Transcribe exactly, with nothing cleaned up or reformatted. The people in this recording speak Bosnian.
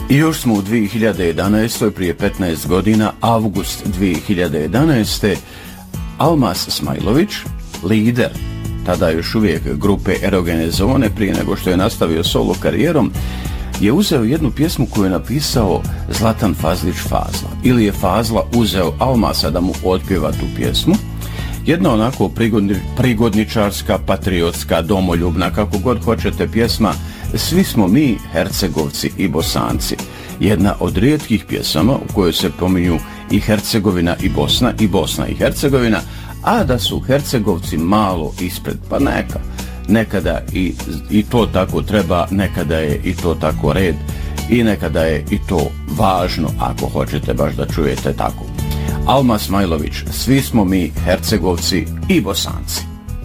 I još smo u dvije hiljade jedanaestoj. prije petnaest godina, avgust dvije hiljade jedanaeste. Almas Smajlović, lider tada još uvijek grupe Erogene zone, prije nego što je nastavio solo karijerom, je uzeo jednu pjesmu koju je napisao Zlatan Fazlić Fazla. Ili je Fazla uzeo Almasa da mu otpjeva tu pjesmu. Jedna onako prigodni, prigodničarska, patriotska, domoljubna, kako god hoćete pjesma, Svi smo mi Hercegovci i Bosanci. Jedna od rijetkih pjesama u kojoj se pominju i Hercegovina i Bosna i Bosna i Hercegovina, a da su Hercegovci malo ispred, pa neka. Nekada i, i to tako treba, nekada je i to tako red i nekada je i to važno, ako hoćete baš da čujete tako. Almas Smajlović, Svi smo mi Hercegovci i Bosanci.